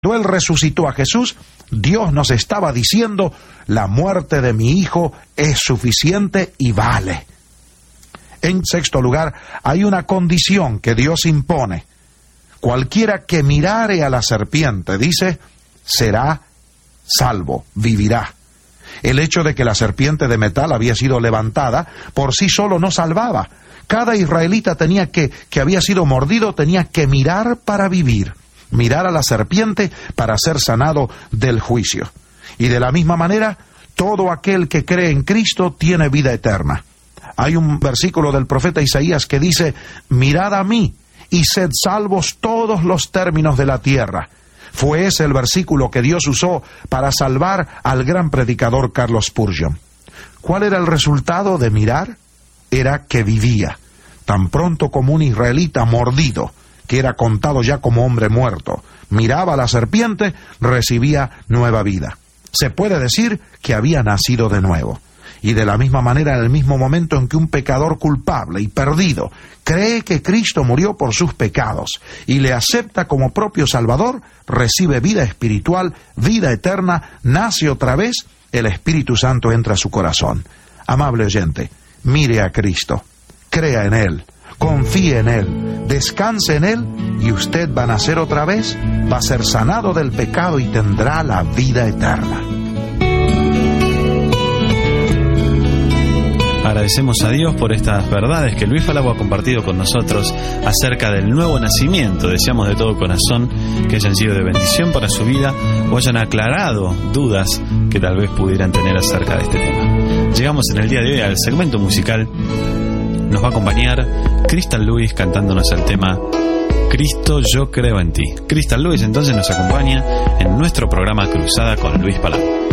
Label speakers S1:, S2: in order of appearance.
S1: Cuando Él resucitó a Jesús, Dios nos estaba diciendo, la muerte de mi Hijo es suficiente y vale. En sexto lugar, hay una condición que Dios impone. Cualquiera que mirare a la serpiente, dice, será salvo, vivirá. El hecho de que la serpiente de metal había sido levantada, por sí solo no salvaba. Cada israelita que había sido mordido tenía que mirar para vivir. Mirar a la serpiente para ser sanado del juicio. Y de la misma manera, todo aquel que cree en Cristo tiene vida eterna. Hay un versículo del profeta Isaías que dice, mirad a mí y sed salvos todos los términos de la tierra. Fue ese el versículo que Dios usó para salvar al gran predicador Carlos Spurgeon. ¿Cuál era el resultado de mirar? Era que vivía. Tan pronto como un israelita mordido, que era contado ya como hombre muerto, miraba a la serpiente, recibía nueva vida. Se puede decir que había nacido de nuevo. Y de la misma manera, en el mismo momento en que un pecador culpable y perdido cree que Cristo murió por sus pecados y le acepta como propio Salvador, recibe vida espiritual, vida eterna, nace otra vez, el Espíritu Santo entra a su corazón. Amable oyente, mire a Cristo, crea en Él, confíe en Él, descanse en Él y usted va a nacer otra vez, va a ser sanado del pecado y tendrá la vida eterna.
S2: Agradecemos a Dios por estas verdades que Luis Falabo ha compartido con nosotros acerca del nuevo nacimiento. Deseamos de todo corazón que hayan sido de bendición para su vida o hayan aclarado dudas que tal vez pudieran tener acerca de este tema. Llegamos en el día de hoy al segmento musical. Nos va a acompañar Crystal Lewis cantándonos el tema Cristo, yo creo en ti. Crystal Lewis entonces nos acompaña en nuestro programa Cruzada con Luis Falabo.